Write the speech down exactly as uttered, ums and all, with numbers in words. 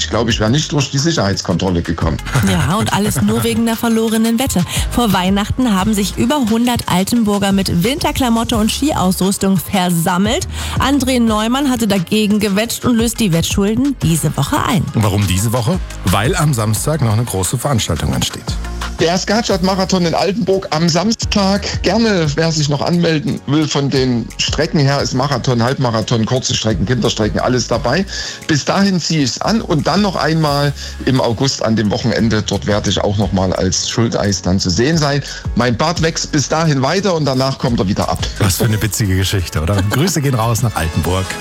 Ich glaube, ich wäre nicht durch die Sicherheitskontrolle gekommen. Ja, und alles nur wegen der verlorenen Wette. Vor Weihnachten haben sich über hundert Altenburger mit Winterklamotte und Skiausrüstung versammelt. André Neumann hatte dagegen gewettet und löst die Wettschulden diese Woche ein. Warum diese Woche? Weil am Samstag noch eine große Veranstaltung ansteht. Der Skatstadt-Marathon in Altenburg am Samstag. Gerne, wer sich noch anmelden will, von den Strecken her ist Marathon, Halbmarathon, kurze Strecken, Kinderstrecken, alles dabei. Bis dahin ziehe ich es an und dann noch einmal im August an dem Wochenende. Dort werde ich auch noch mal als Schuldeis dann zu sehen sein. Mein Bart wächst bis dahin weiter und danach kommt er wieder ab. Was für eine witzige Geschichte, oder? Grüße gehen raus nach Altenburg.